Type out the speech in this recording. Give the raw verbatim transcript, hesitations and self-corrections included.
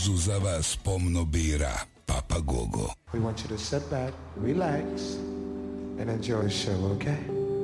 pauzu za vas pomno bira Papa Gogo. We want you to sit back, relax, and enjoy the show, okay?